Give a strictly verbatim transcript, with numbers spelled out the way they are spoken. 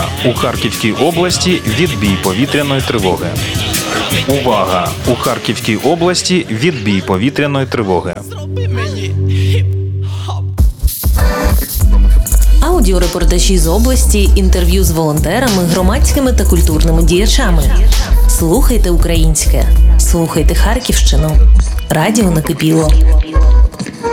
У Харківській області відбій повітряної тривоги. Увага! У Харківській області відбій повітряної тривоги. Аудіорепортажі з області, інтерв'ю з волонтерами, громадськими та культурними діячами. Слухайте українське. Слухайте Харківщину. Радіо накипіло.